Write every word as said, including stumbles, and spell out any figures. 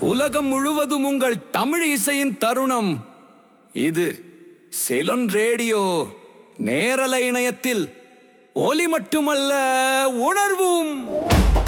உலகம் முழுவதும் உங்கள் தமிழ் இசையின் தருணம் இது. சிலோன் ரேடியோ நேரலை இணையத்தில் ஒலி மட்டுமல்ல, உணர்வும்.